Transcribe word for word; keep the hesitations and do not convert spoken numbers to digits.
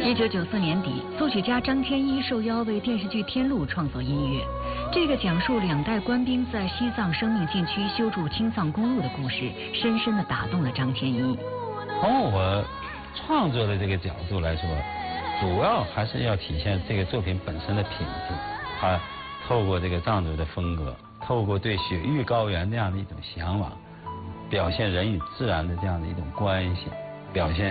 一九九四年底，作曲家张天一受邀为电视剧《天路》创作音乐。这个讲述两代官兵在西藏生命禁区修筑青藏公路的故事，深深地打动了张天一。 从我创作的这个角度来说，主要还是要体现这个作品本身的品质，啊，透过这个藏族的风格，透过对雪域高原这样的一种向往，表现人与自然的这样的一种关系，表现